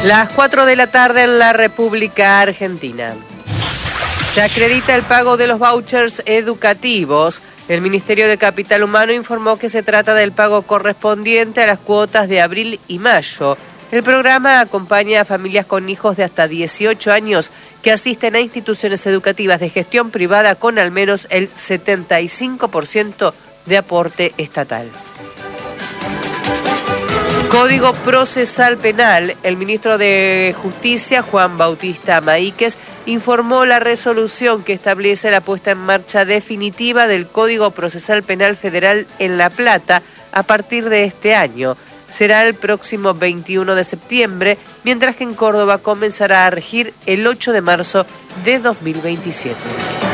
Las 4 de la tarde en la República Argentina. Se acredita el pago de los vouchers educativos. El Ministerio de Capital Humano informó que se trata del pago correspondiente a las cuotas de abril y mayo. El programa acompaña a familias con hijos de hasta 18 años que asisten a instituciones educativas de gestión privada con al menos el 75% de aporte estatal. Código Procesal Penal. El ministro de Justicia, Juan Bautista Maíquez, informó la resolución que establece la puesta en marcha definitiva del Código Procesal Penal Federal en La Plata a partir de este año. Será el próximo 21 de septiembre, mientras que en Córdoba comenzará a regir el 8 de marzo de 2027.